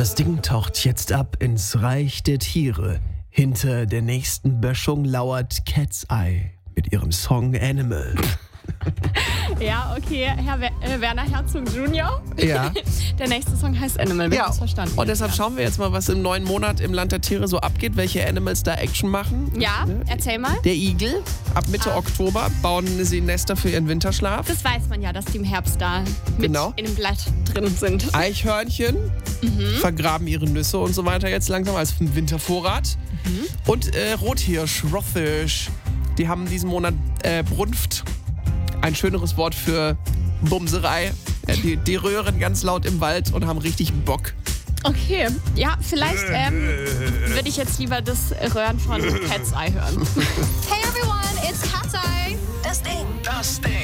Das Ding taucht jetzt ab ins Reich der Tiere. Hinter der nächsten Böschung lauert Cat's Eye mit ihrem Song Animal. Ja, okay, Herr Werner Herzog Jr. Ja. Der nächste Song heißt Animal, wir haben es verstanden. Und deshalb schauen wir jetzt mal, was im neuen Monat im Land der Tiere so abgeht, welche Animals da Action machen. Ja, erzähl mal. Der Igel, ab Mitte Oktober bauen sie Nester für ihren Winterschlaf. Das weiß man ja, dass die im Herbst da mit Genau. in dem Blatt drin sind. Eichhörnchen vergraben ihre Nüsse und so weiter jetzt langsam als Wintervorrat. Und Rothirsch, Rothfish, die haben diesen Monat Brunft. Ein schöneres Wort für Bumserei. Die röhren ganz laut im Wald und haben richtig Bock. Okay, ja, vielleicht würde ich jetzt lieber das Röhren von Cat's Eye hören. Hey everyone, it's Cat's Eye. Das Ding.